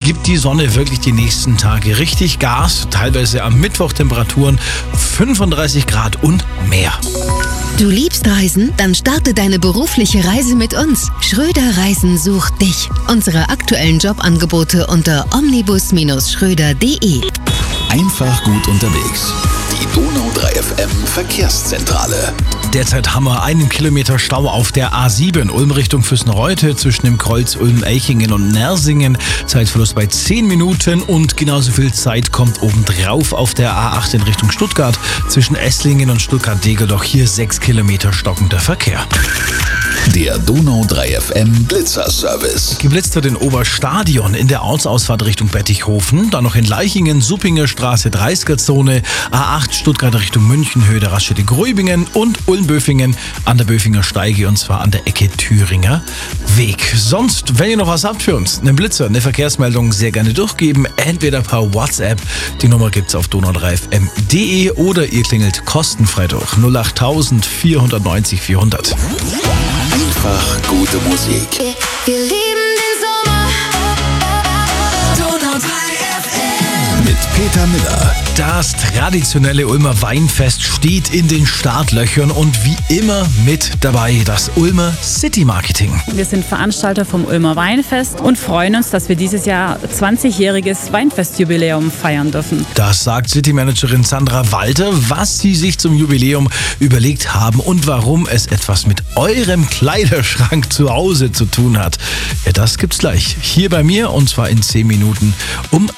gibt die Sonne wirklich die nächsten Tage richtig Gas. Teilweise am Mittwoch Temperaturen 35 Grad und mehr. Du liebst Reisen? Dann starte deine berufliche Reise mit uns. Schröder Reisen sucht dich. Unsere aktuellen Jobangebote unter omnibus-schröder.de. Einfach gut unterwegs. Die Donau 3 FM Verkehrszentrale. Derzeit haben wir 1 Kilometer Stau auf der A7 Ulm Richtung Füssenreute zwischen dem Kreuz Ulm-Elchingen und Nersingen. Zeitverlust bei 10 Minuten und genauso viel Zeit kommt obendrauf auf der A8 in Richtung Stuttgart zwischen Esslingen und Stuttgart-Degeloch. Hier 6 Kilometer stockender Verkehr. Der Donau 3 FM Blitzerservice. Geblitzt wird in Oberstadion in der Ortsausfahrt Richtung Bettichhofen, dann noch in Leichingen, Suppinger Straße 30er-Zone, A8 Stuttgart Richtung München, Höhe der Raststätte Gruibingen und Ulm-Böfingen an der Böfinger Steige und zwar an der Ecke Thüringer Weg. Sonst, wenn ihr noch was habt für uns, einen Blitzer, eine Verkehrsmeldung, sehr gerne durchgeben, entweder per WhatsApp, die Nummer gibt's auf donau3fm.de oder ihr klingelt kostenfrei durch 08000 490 400. Einfach gute Musik. Wir lieben den Sommer. Donau 3 FM. Mit Peter Miller. Das traditionelle Ulmer Weinfest steht in den Startlöchern und wie immer mit dabei das Ulmer City Marketing. Wir sind Veranstalter vom Ulmer Weinfest und freuen uns, dass wir dieses Jahr 20-jähriges Weinfestjubiläum feiern dürfen. Das sagt City-Managerin Sandra Walter, was sie sich zum Jubiläum überlegt haben und warum es etwas mit eurem Kleiderschrank zu Hause zu tun hat. Ja, das gibt's gleich hier bei mir und zwar in 10 Minuten um